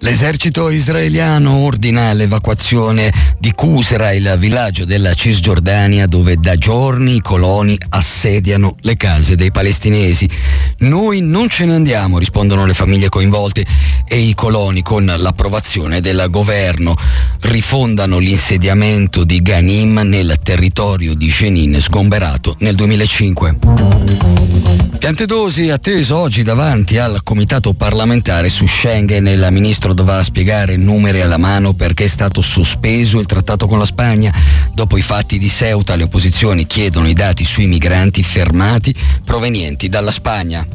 L'esercito israeliano ordina l'evacuazione di Qusra, il villaggio della Cisgiordania dove da giorni i coloni assediano le case dei palestinesi. Noi non ce ne andiamo, rispondono le famiglie coinvolte, e i coloni, con l'approvazione del governo, rifondano l'insediamento di Ghanim nel territorio di Jenin sgomberato nel 2005. Piantedosi atteso oggi davanti al comitato parlamentare su Schengen. Il ministro dovrà spiegare numeri alla mano perché è stato sospeso il trattato con la Spagna. Dopo i fatti di Ceuta, le opposizioni chiedono i dati sui migranti fermati provenienti dalla Spagna.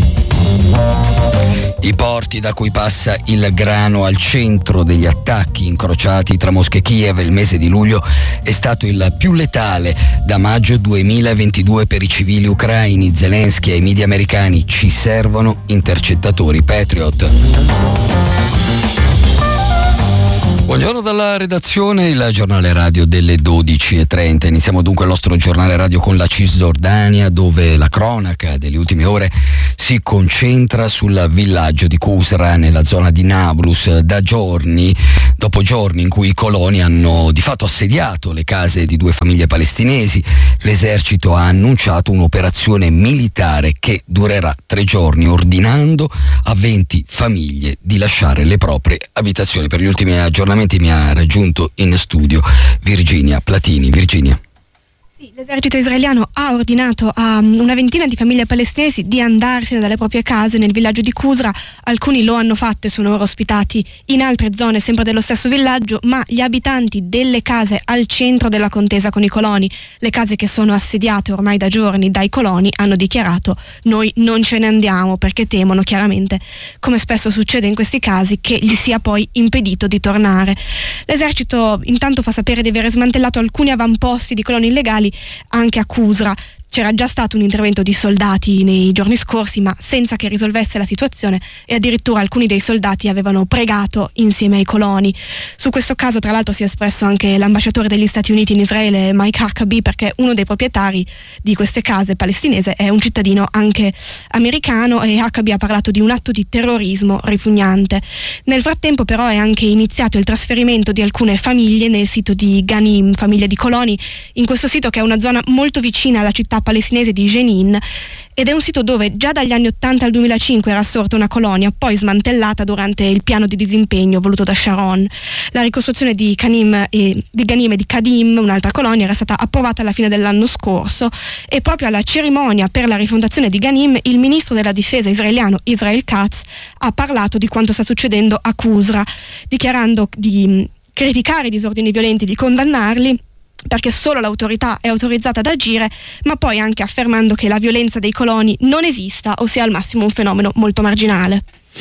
I porti da cui passa il grano al centro degli attacchi incrociati tra Mosca e Kiev. Il mese di luglio è stato il più letale da maggio 2022 per i civili ucraini. Zelensky e i media americani: ci servono intercettatori Patriot. Buongiorno dalla redazione, il giornale radio delle 12:30. Iniziamo dunque il nostro giornale radio con la Cisgiordania, dove la cronaca delle ultime ore si concentra sul villaggio di Qusra nella zona di Nablus. Dopo giorni in cui i coloni hanno di fatto assediato le case di 2 famiglie palestinesi, l'esercito ha annunciato un'operazione militare che durerà 3 giorni, ordinando a 20 famiglie di lasciare le proprie abitazioni. Per gli ultimi aggiornamenti mi ha raggiunto in studio Virginia Platini. Virginia. L'esercito israeliano ha ordinato a una ventina di famiglie palestinesi di andarsene dalle proprie case nel villaggio di Qusra. Alcuni lo hanno fatto e sono ora ospitati in altre zone sempre dello stesso villaggio, ma gli abitanti delle case al centro della contesa con i coloni, le case che sono assediate ormai da giorni dai coloni, hanno dichiarato: noi non ce ne andiamo, perché temono chiaramente, come spesso succede in questi casi, che gli sia poi impedito di tornare. L'esercito intanto fa sapere di aver smantellato alcuni avamposti di coloni illegali anche a Qusra. C'era già stato un intervento di soldati nei giorni scorsi, ma senza che risolvesse la situazione, e addirittura alcuni dei soldati avevano pregato insieme ai coloni. Su questo caso, tra l'altro, si è espresso anche l'ambasciatore degli Stati Uniti in Israele, Mike Huckabee, perché uno dei proprietari di queste case palestinese è un cittadino anche americano, e Huckabee ha parlato di un atto di terrorismo ripugnante. Nel frattempo, però, è anche iniziato il trasferimento di alcune famiglie nel sito di Ghanim, famiglie di coloni, in questo sito che è una zona molto vicina alla città palestinese di Jenin, ed è un sito dove già dagli anni 80 al 2005 era sorta una colonia, poi smantellata durante il piano di disimpegno voluto da Sharon. La ricostruzione di Ghanim e di Kadim, un'altra colonia, era stata approvata alla fine dell'anno scorso, e proprio alla cerimonia per la rifondazione di Ghanim il ministro della difesa israeliano Israel Katz ha parlato di quanto sta succedendo a Qusra, dichiarando di criticare i disordini violenti, di condannarli, perché solo l'autorità è autorizzata ad agire, ma poi anche affermando che la violenza dei coloni non esista o sia al massimo un fenomeno molto marginale.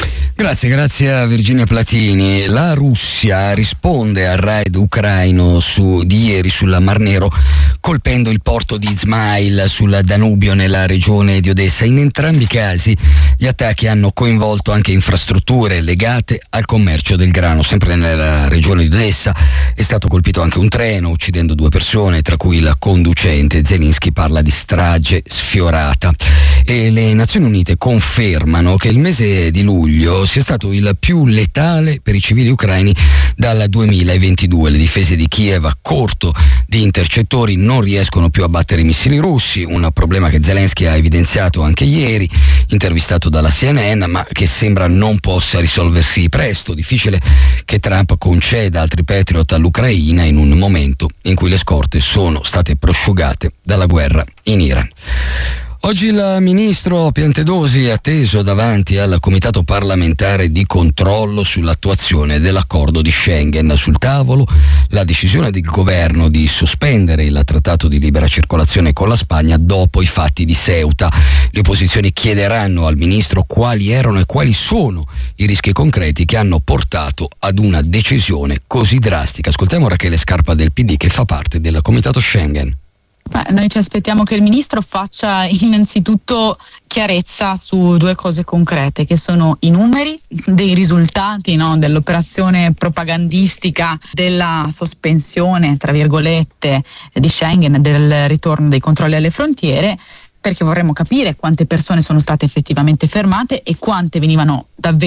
Grazie a Virginia Platini. La Russia risponde al raid ucraino di ieri sul Mar Nero, colpendo il porto di Izmail sul Danubio nella regione di Odessa. In entrambi i casi gli attacchi hanno coinvolto anche infrastrutture legate al commercio del grano. Sempre nella regione di Odessa è stato colpito anche un treno, uccidendo 2 persone, tra cui il conducente. Zelensky parla di strage sfiorata. E le Nazioni Unite confermano che il mese di luglio sia stato il più letale per i civili ucraini dal 2022. Le difese di Kiev, a corto di intercettori, non riescono più a battere i missili russi, un problema che Zelensky ha evidenziato anche ieri, intervistato dalla CNN, ma che sembra non possa risolversi presto. Difficile che Trump conceda altri Patriot all'Ucraina in un momento in cui le scorte sono state prosciugate dalla guerra in Iran. Oggi il ministro Piantedosi è atteso davanti al comitato parlamentare di controllo sull'attuazione dell'accordo di Schengen. Sul tavolo la decisione del governo di sospendere il trattato di libera circolazione con la Spagna dopo i fatti di Ceuta. Le opposizioni chiederanno al ministro quali erano e quali sono i rischi concreti che hanno portato ad una decisione così drastica. Ascoltiamo Rachele Scarpa del PD, che fa parte del comitato Schengen. Noi ci aspettiamo che il ministro faccia innanzitutto chiarezza su 2 cose concrete, che sono i numeri dei risultati, no, dell'operazione propagandistica della sospensione, tra virgolette, di Schengen, del ritorno dei controlli alle frontiere, perché vorremmo capire quante persone sono state effettivamente fermate e quante venivano davvero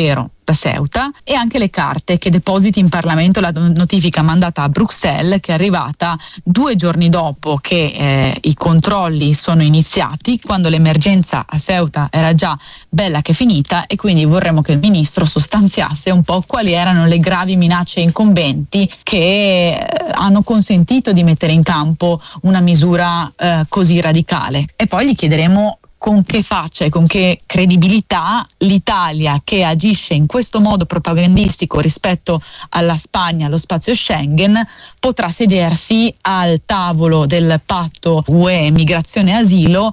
da Ceuta, e anche le carte che depositi in Parlamento la notifica mandata a Bruxelles, che è arrivata 2 giorni dopo che i controlli sono iniziati, quando l'emergenza a Ceuta era già bella che finita, e quindi vorremmo che il ministro sostanziasse un po' quali erano le gravi minacce incombenti che hanno consentito di mettere in campo una misura così radicale. E poi gli chiederemo con che faccia e con che credibilità l'Italia, che agisce in questo modo propagandistico rispetto alla Spagna, allo spazio Schengen, potrà sedersi al tavolo del patto UE migrazione e asilo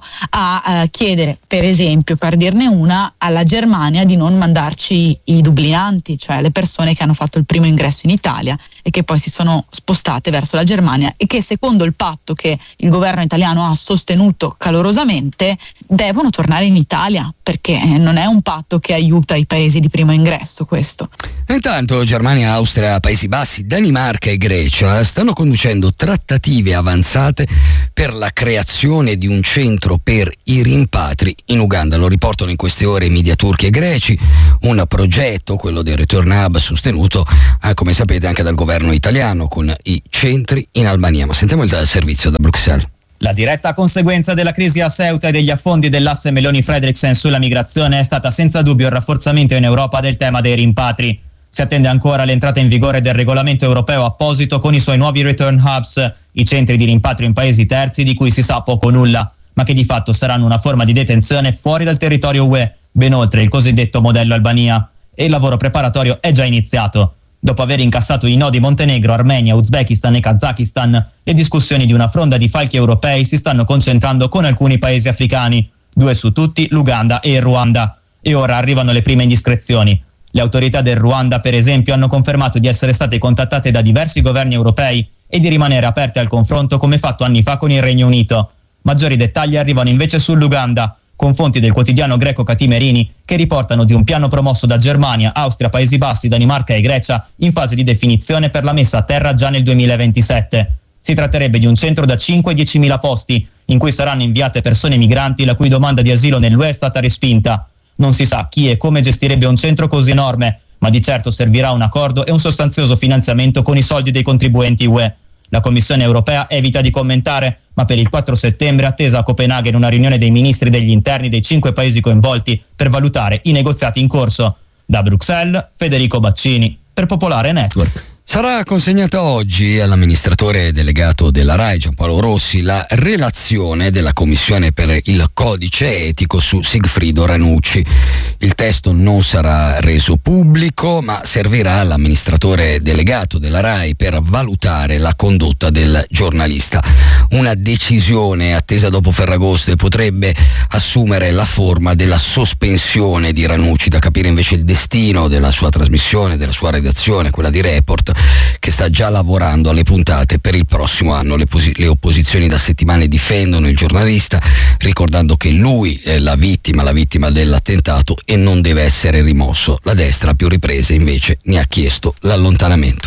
a chiedere, per esempio, per dirne una, alla Germania di non mandarci i dublinanti, cioè le persone che hanno fatto il primo ingresso in Italia e che poi si sono spostate verso la Germania e che, secondo il patto che il governo italiano ha sostenuto calorosamente, devono tornare in Italia, perché non è un patto che aiuta i paesi di primo ingresso questo. Intanto Germania, Austria, Paesi Bassi, Danimarca e Grecia stanno conducendo trattative avanzate per la creazione di un centro per i rimpatri in Uganda. Lo riportano in queste ore i media turchi e greci, un progetto, quello del Return Hub, sostenuto, come sapete, anche dal governo italiano con i centri in Albania. Ma sentiamo il servizio da Bruxelles. La diretta conseguenza della crisi a Ceuta e degli affondi dell'asse Meloni-Fredriksen sulla migrazione è stata senza dubbio il rafforzamento in Europa del tema dei rimpatri. Si attende ancora l'entrata in vigore del regolamento europeo apposito con i suoi nuovi return hubs, i centri di rimpatrio in paesi terzi di cui si sa poco o nulla, ma che di fatto saranno una forma di detenzione fuori dal territorio UE, ben oltre il cosiddetto modello Albania. E il lavoro preparatorio è già iniziato. Dopo aver incassato i no di Montenegro, Armenia, Uzbekistan e Kazakistan, le discussioni di una fronda di falchi europei si stanno concentrando con alcuni paesi africani, 2 su tutti, l'Uganda e il Ruanda. E ora arrivano le prime indiscrezioni. Le autorità del Ruanda, per esempio, hanno confermato di essere state contattate da diversi governi europei e di rimanere aperte al confronto come fatto anni fa con il Regno Unito. Maggiori dettagli arrivano invece sull'Uganda, con fonti del quotidiano greco Catimerini, che riportano di un piano promosso da Germania, Austria, Paesi Bassi, Danimarca e Grecia in fase di definizione per la messa a terra già nel 2027. Si tratterebbe di un centro da 5-10.000 posti, in cui saranno inviate persone migranti la cui domanda di asilo nell'UE è stata respinta. Non si sa chi e come gestirebbe un centro così enorme, ma di certo servirà un accordo e un sostanzioso finanziamento con i soldi dei contribuenti UE. La Commissione europea evita di commentare, ma per il 4 settembre è attesa a Copenaghen una riunione dei ministri degli interni dei 5 paesi coinvolti per valutare i negoziati in corso. Da Bruxelles, Federico Baccini, per Popolare Network. Sarà consegnata oggi all'amministratore delegato della RAI, Giampaolo Rossi, la relazione della Commissione per il Codice Etico su Sigfrido Ranucci. Il testo non sarà reso pubblico, ma servirà all'amministratore delegato della RAI per valutare la condotta del giornalista. Una decisione attesa dopo Ferragosto e potrebbe assumere la forma della sospensione di Ranucci. Da capire invece il destino della sua trasmissione, della sua redazione, quella di Report, che sta già lavorando alle puntate per il prossimo anno. Le opposizioni da settimane difendono il giornalista, ricordando che lui è la vittima dell'attentato e non deve essere rimosso. La destra a più riprese invece ne ha chiesto l'allontanamento.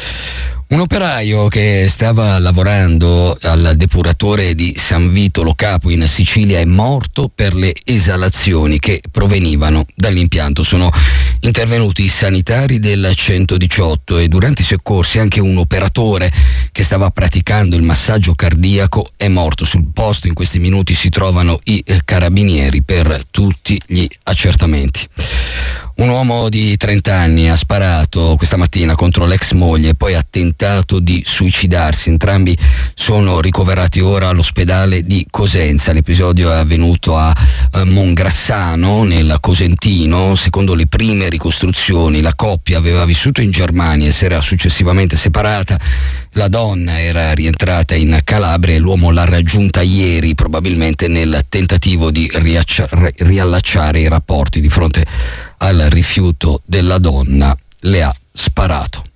Un operaio che stava lavorando al depuratore di San Vito Lo Capo in Sicilia è morto per le esalazioni che provenivano dall'impianto. Sono intervenuti i sanitari del 118 e durante i soccorsi anche un operatore che stava praticando il massaggio cardiaco è morto. Sul posto in questi minuti si trovano i carabinieri per tutti gli accertamenti. Un uomo di 30 anni ha sparato questa mattina contro l'ex moglie e poi ha tentato di suicidarsi. Entrambi sono ricoverati ora all'ospedale di Cosenza. L'episodio è avvenuto a Mongrassano, nel Cosentino. Secondo le prime ricostruzioni, la coppia aveva vissuto in Germania e si era successivamente separata. La donna era rientrata in Calabria e l'uomo l'ha raggiunta ieri, probabilmente nel tentativo di riallacciare i rapporti. Di fronte al rifiuto della donna le ha sparato.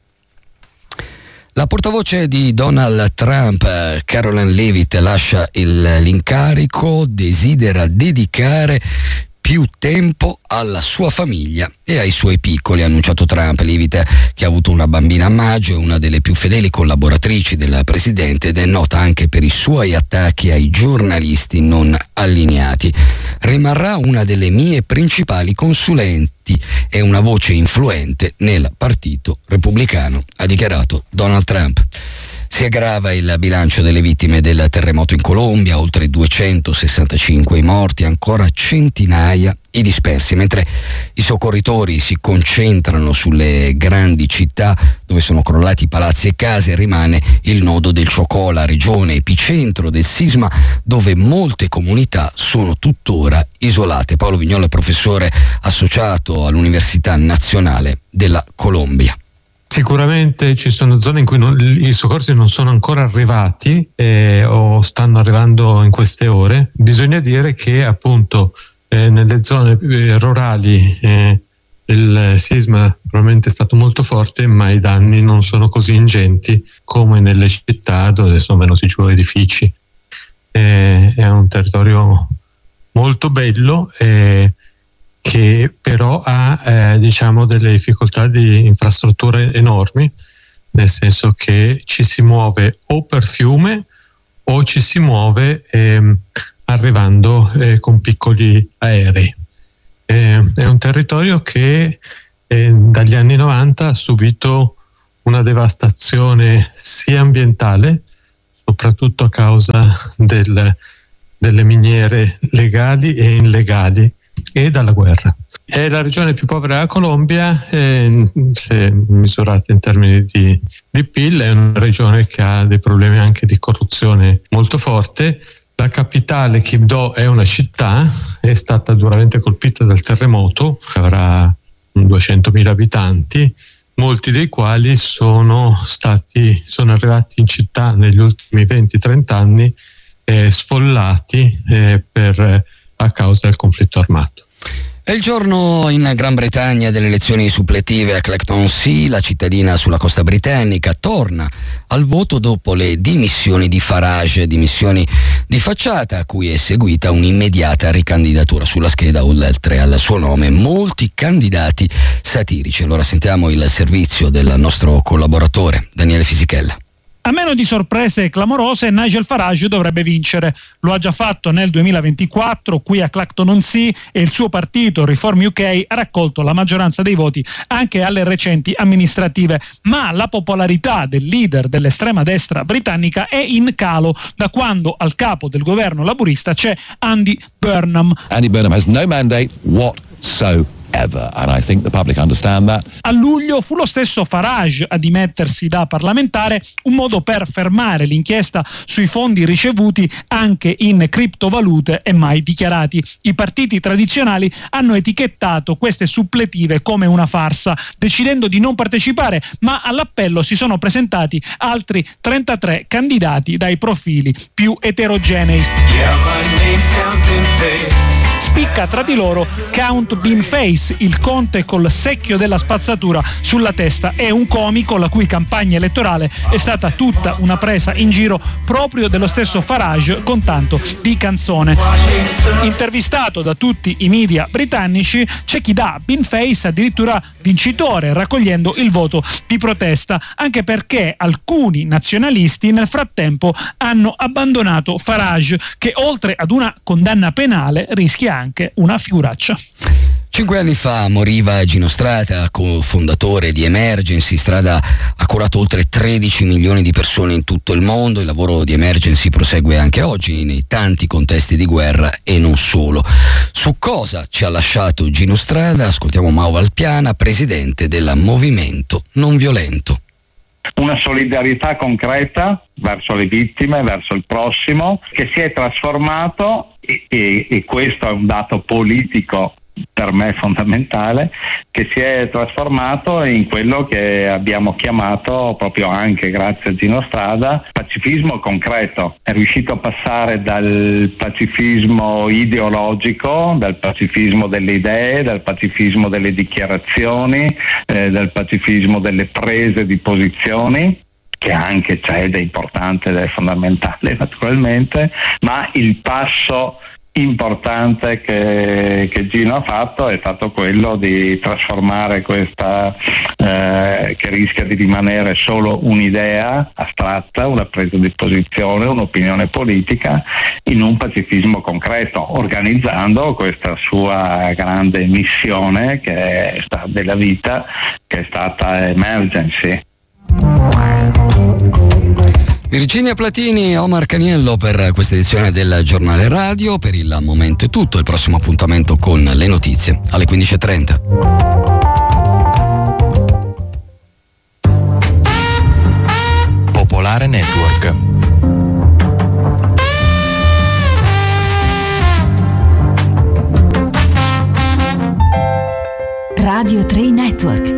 La portavoce di Donald Trump, Caroline Leavitt, lascia l'incarico, desidera dedicare più tempo alla sua famiglia e ai suoi piccoli, ha annunciato Trump. Livit, che ha avuto una bambina a maggio, è una delle più fedeli collaboratrici del presidente ed è nota anche per i suoi attacchi ai giornalisti non allineati. Rimarrà una delle mie principali consulenti e una voce influente nel partito repubblicano, ha dichiarato Donald Trump. Si aggrava il bilancio delle vittime del terremoto in Colombia, oltre 265 i morti, ancora centinaia i dispersi, mentre i soccorritori si concentrano sulle grandi città dove sono crollati palazzi e case. Rimane il nodo del Chocó, la regione epicentro del sisma, dove molte comunità sono tuttora isolate. Paolo Vignolo è professore associato all'Università Nazionale della Colombia. Sicuramente ci sono zone in cui i soccorsi non sono ancora arrivati o stanno arrivando in queste ore. Bisogna dire che appunto nelle zone rurali il sisma probabilmente è stato molto forte, ma i danni non sono così ingenti come nelle città dove sono meno sicuri edifici. È un territorio molto bello che però ha delle difficoltà di infrastrutture enormi, nel senso che ci si muove o per fiume o ci si muove arrivando con piccoli aerei. È un territorio che dagli anni 90 ha subito una devastazione sia ambientale, soprattutto a causa delle miniere legali e illegali, e dalla guerra. È la regione più povera della Colombia, se misurata in termini di PIL, è una regione che ha dei problemi anche di corruzione molto forte. La capitale, Quibdó, è una città, è stata duramente colpita dal terremoto, avrà 200.000 abitanti, molti dei quali sono arrivati in città negli ultimi 20-30 anni sfollati a causa del conflitto armato. È il giorno in Gran Bretagna delle elezioni suppletive a Clacton-Sea. La cittadina sulla costa britannica torna al voto dopo le dimissioni di Farage, dimissioni di facciata a cui è seguita un'immediata ricandidatura sulla scheda, oltre al suo nome molti candidati satirici. Allora sentiamo il servizio del nostro collaboratore Daniele Fisichella. A meno di sorprese clamorose, Nigel Farage dovrebbe vincere. Lo ha già fatto nel 2024 qui a Clacton-on-Sea e il suo partito Reform UK ha raccolto la maggioranza dei voti anche alle recenti amministrative. Ma la popolarità del leader dell'estrema destra britannica è in calo da quando al capo del governo laburista c'è Andy Burnham. Andy Burnham has no mandate whatsoever. And I think the public understand that. A luglio fu lo stesso Farage a dimettersi da parlamentare, un modo per fermare l'inchiesta sui fondi ricevuti anche in criptovalute e mai dichiarati. I partiti tradizionali hanno etichettato queste suppletive come una farsa, decidendo di non partecipare, ma all'appello si sono presentati altri 33 candidati dai profili più eterogenei. Spicca tra di loro Count Beanface, il conte col secchio della spazzatura sulla testa. È un comico la cui campagna elettorale è stata tutta una presa in giro proprio dello stesso Farage, con tanto di canzone. Intervistato da tutti i media britannici, c'è chi dà Beanface addirittura vincitore, raccogliendo il voto di protesta, anche perché alcuni nazionalisti nel frattempo hanno abbandonato Farage, che oltre ad una condanna penale rischia anche una figuraccia. 5 anni fa moriva Gino Strada, cofondatore di Emergency. Strada ha curato oltre 13 milioni di persone in tutto il mondo. Il lavoro di Emergency prosegue anche oggi nei tanti contesti di guerra e non solo. Su cosa ci ha lasciato Gino Strada? Ascoltiamo Mao Valpiana, presidente del Movimento Non Violento. Una solidarietà concreta verso le vittime, verso il prossimo, che si è trasformato, e questo è un dato politico per me fondamentale, che si è trasformato in quello che abbiamo chiamato, proprio anche grazie a Gino Strada, pacifismo concreto. È riuscito a passare dal pacifismo ideologico, dal pacifismo delle idee, dal pacifismo delle dichiarazioni, dal pacifismo delle prese di posizioni, che anche c'è ed è importante ed è fondamentale naturalmente, ma il passo importante che Gino ha fatto è stato quello di trasformare questa che rischia di rimanere solo un'idea astratta, una presa di posizione, un'opinione politica, in un pacifismo concreto, organizzando questa sua grande missione che è stata della vita, che è stata Emergency. Virginia Platini e Omar Caniello per questa edizione del Giornale Radio. Per il momento è tutto, il prossimo appuntamento con le notizie alle 15:30. Popolare Network. Radio 3 Network.